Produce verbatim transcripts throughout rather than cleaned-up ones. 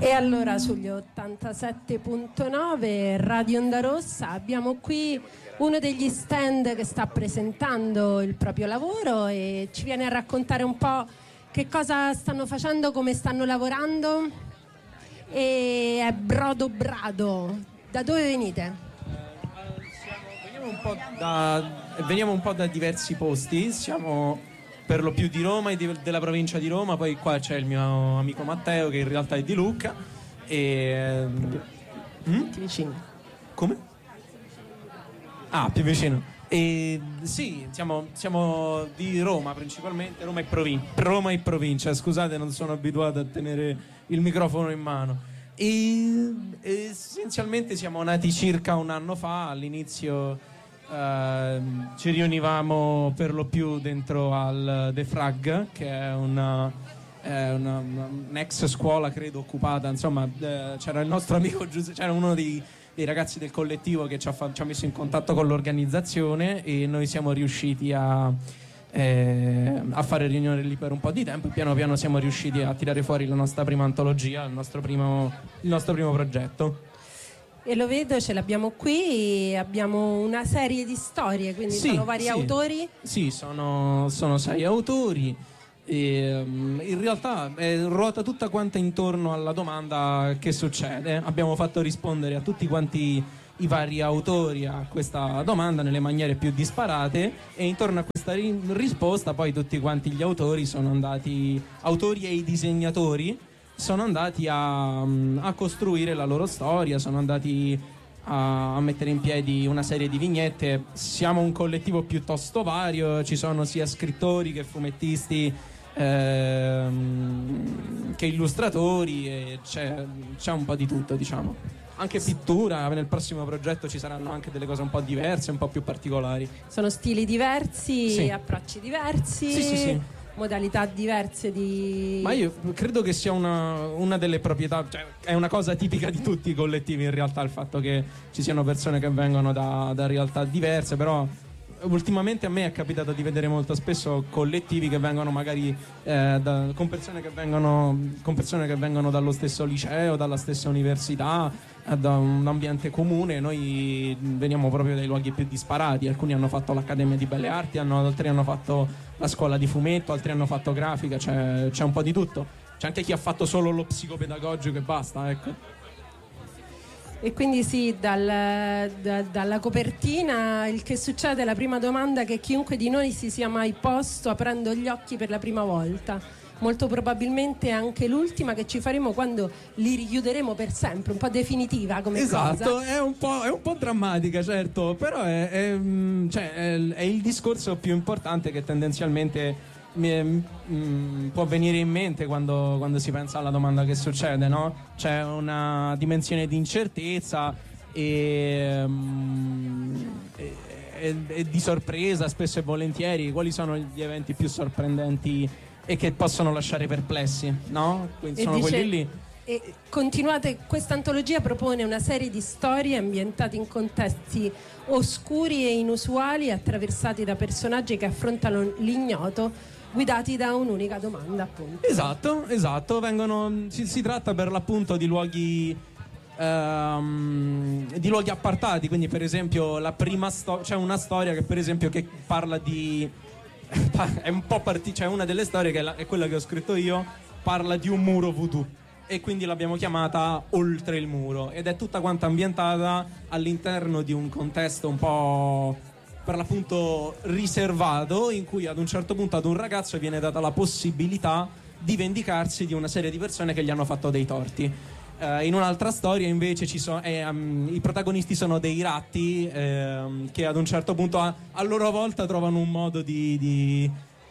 E allora sugli ottantasette virgola nove Radio Onda Rossa abbiamo qui uno degli stand che sta presentando il proprio lavoro e ci viene a raccontare un po' che cosa stanno facendo, come stanno lavorando. E è Brodo Brado. Da dove venite? Veniamo un po' da, veniamo un po' da diversi posti, siamo per lo più di Roma e di, della provincia di Roma, poi qua c'è il mio amico Matteo che in realtà è di Lucca e... Mm? Più vicino. Come? Ah, più vicino. E sì, siamo, siamo di Roma principalmente, Roma e provincia. Roma e provincia, scusate, non sono abituato a tenere il microfono in mano. E, e essenzialmente siamo nati circa un anno fa, all'inizio uh, ci riunivamo per lo più dentro al The Frag, che è una, è una, una un'ex scuola credo occupata, insomma eh, c'era il nostro amico Giuseppe, c'era uno dei dei ragazzi del collettivo che ci ha, fa- ci ha messo in contatto con l'organizzazione e noi siamo riusciti a, eh, a fare riunione lì per un po' di tempo e piano piano siamo riusciti a tirare fuori la nostra prima antologia, il nostro primo, il nostro primo progetto. E lo vedo, ce l'abbiamo qui, abbiamo una serie di storie, quindi sì, sono vari sì. autori? Sì, sono, sono sei autori. E, um, in realtà eh, ruota tutta quanta intorno alla domanda: che succede? Abbiamo fatto rispondere a tutti quanti i vari autori a questa domanda nelle maniere più disparate e intorno a questa ri- risposta poi tutti quanti gli autori sono andati, autori e i disegnatori sono andati a, a costruire la loro storia, sono andati a, a mettere in piedi una serie di vignette. Siamo un collettivo piuttosto vario, ci sono sia scrittori che fumettisti Ehm, che illustratori e c'è, c'è un po' di tutto, diciamo, anche pittura. Nel prossimo progetto ci saranno anche delle cose un po' diverse, un po' più particolari. Sono stili diversi, sì. approcci diversi, sì, sì, sì. modalità diverse di... Ma io credo che sia una, una delle proprietà, cioè è una cosa tipica di tutti i collettivi in realtà, il fatto che ci siano persone che vengono da, da realtà diverse, però ultimamente a me è capitato di vedere molto spesso collettivi che vengono magari eh, da, con persone che vengono con persone che vengono dallo stesso liceo, dalla stessa università, eh, da un ambiente comune. Noi veniamo proprio dai luoghi più disparati, alcuni hanno fatto l'Accademia di Belle Arti, hanno, altri hanno fatto la scuola di fumetto, altri hanno fatto grafica, c'è, c'è un po' di tutto. C'è anche chi ha fatto solo lo psicopedagogico e basta, ecco. E quindi sì, dal, da, dalla copertina il che succede, la prima domanda che chiunque di noi si sia mai posto aprendo gli occhi per la prima volta, molto probabilmente anche l'ultima che ci faremo quando li richiuderemo per sempre, un po' definitiva come esatto, cosa. È un po', è un po' drammatica, certo, però è, è, cioè, è, è il discorso più importante che tendenzialmente mi, mh, può venire in mente quando, quando si pensa alla domanda che succede, no? C'è una dimensione di incertezza e, mh, e, e, e di sorpresa spesso e volentieri. Quali sono gli eventi più sorprendenti e che possono lasciare perplessi, no? Quindi sono dice, quelli lì. E continuate, questa antologia propone una serie di storie ambientate in contesti oscuri e inusuali, attraversati da personaggi che affrontano l'ignoto, guidati da un'unica domanda, appunto. Esatto, esatto. Vengono, si, si tratta per l'appunto di luoghi ehm, di luoghi appartati. Quindi per esempio la prima sto- c'è una storia che per esempio che parla di è un po' parti- cioè una delle storie che è, la, è quella che ho scritto io, parla di un muro voodoo e quindi l'abbiamo chiamata Oltre il muro ed è tutta quanta ambientata all'interno di un contesto un po' per l'appunto riservato, in cui ad un certo punto ad un ragazzo viene data la possibilità di vendicarsi di una serie di persone che gli hanno fatto dei torti. Uh, in un'altra storia invece ci sono, eh, um, i protagonisti sono dei ratti eh, che ad un certo punto a, a loro volta trovano un modo di, di,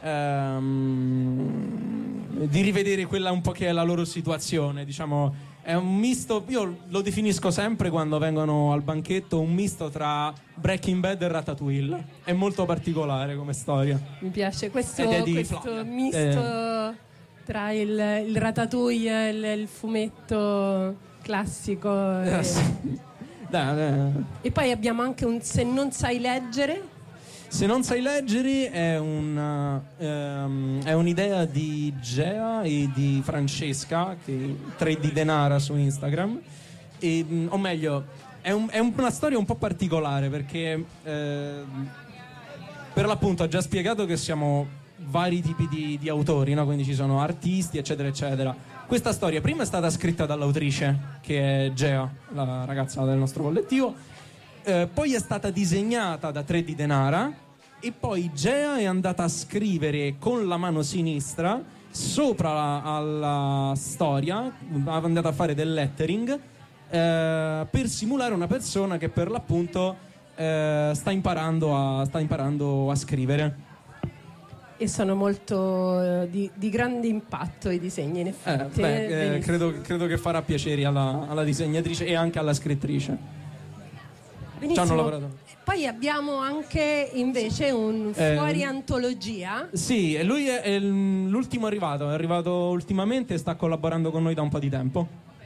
um, di rivedere quella un po' che è la loro situazione, diciamo. È un misto, io lo definisco sempre quando vengono al banchetto, un misto tra Breaking Bad e Ratatouille. È molto particolare come storia. Mi piace questo, questo misto eh. tra il, il Ratatouille e il, il fumetto classico. Eh, e... sì. Da, da. e poi abbiamo anche un Se non sai leggere. Se non sai leggere è, una, ehm, è un'idea di Gea e di Francesca, che tre D Denara su Instagram, e, o meglio, è, un, è una storia un po' particolare perché eh, per l'appunto ha già spiegato che siamo vari tipi di, di autori, no? Quindi ci sono artisti eccetera eccetera. Questa storia prima è stata scritta dall'autrice, che è Gea, la ragazza del nostro collettivo. Eh, poi è stata disegnata da tre D Denara e poi Gea è andata a scrivere con la mano sinistra sopra la, alla storia, è andata a fare del lettering eh, per simulare una persona che per l'appunto eh, sta imparando a, sta imparando a scrivere. E sono molto eh, di, di grande impatto i disegni, in effetti. Eh, beh, eh, credo, credo che farà piacere alla, alla disegnatrice e anche alla scrittrice. Ci hanno lavorato. Poi abbiamo anche invece un fuori eh, antologia. Sì, lui è, è l'ultimo arrivato, è arrivato ultimamente e sta collaborando con noi da un po' di tempo.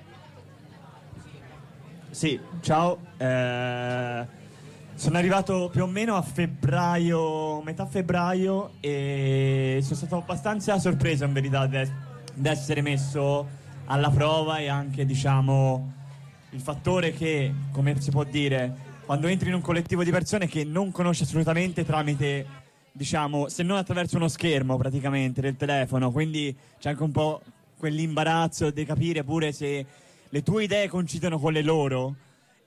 Sì, ciao. Eh, sono arrivato più o meno a febbraio, metà febbraio, e sono stato abbastanza sorpreso in verità di essere messo alla prova, e anche, diciamo, il fattore che, come si può dire, quando entri in un collettivo di persone che non conosci assolutamente tramite, diciamo, se non attraverso uno schermo praticamente del telefono, quindi c'è anche un po' quell'imbarazzo di capire pure se le tue idee coincidono con le loro.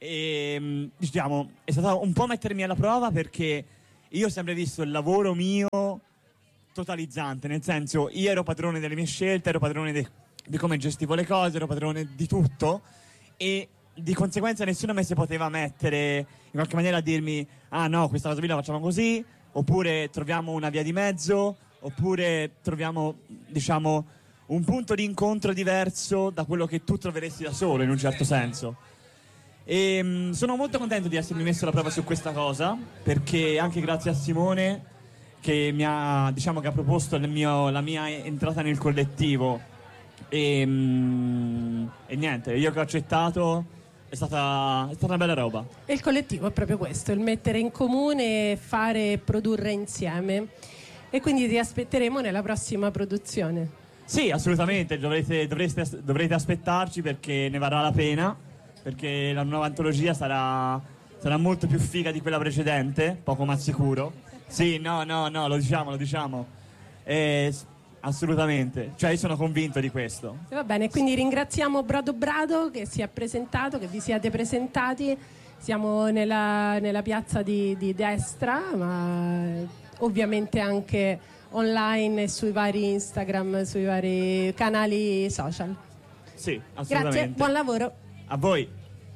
E diciamo, è stato un po' mettermi alla prova, perché io ho sempre visto il lavoro mio totalizzante, nel senso, io ero padrone delle mie scelte, ero padrone de- di come gestivo le cose, ero padrone di tutto, e di conseguenza nessuno me si poteva mettere in qualche maniera a dirmi: ah no, questa cosa qui la facciamo così, oppure troviamo una via di mezzo, oppure troviamo, diciamo, un punto di incontro diverso da quello che tu troveresti da solo, in un certo senso. E mh, sono molto contento di essermi messo alla prova su questa cosa, perché anche grazie a Simone, che mi ha, diciamo, che ha proposto il mio, la mia entrata nel collettivo, e, mh, e niente, io che ho accettato. È stata, è stata una bella roba. E il collettivo è proprio questo, il mettere in comune, fare e produrre insieme. E quindi ti aspetteremo nella prossima produzione. Sì, assolutamente, dovrete, dovreste, dovrete aspettarci, perché ne varrà la pena, perché la nuova antologia sarà, sarà molto più figa di quella precedente, poco ma sicuro. Sì, no, no, no, lo diciamo, lo diciamo. E, assolutamente, cioè io sono convinto di questo. E va bene, quindi ringraziamo Brado Brado che si è presentato, che vi siete presentati. Siamo nella, nella piazza di, di destra, ma ovviamente anche online e sui vari Instagram, sui vari canali social. Sì, assolutamente. Grazie, buon lavoro. A voi.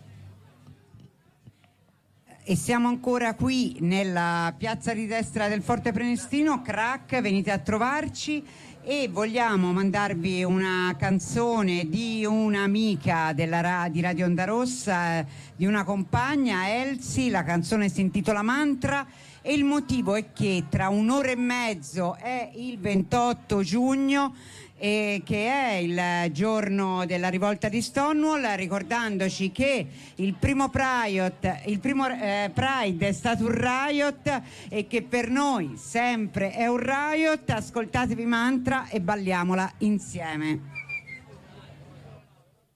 E siamo ancora qui nella piazza di destra del Forte Prenestino. Crack, venite a trovarci, e vogliamo mandarvi una canzone di un'amica della ra- di Radio Onda Rossa, di una compagna, Elsie. La canzone si intitola Mantra, e il motivo è che tra un'ora e mezzo è il ventotto giugno, eh, che è il giorno della rivolta di Stonewall, ricordandoci che il primo Pride, il primo eh, Pride è stato un riot, e che per noi sempre è un riot. Ascoltatevi Mantra e balliamola insieme.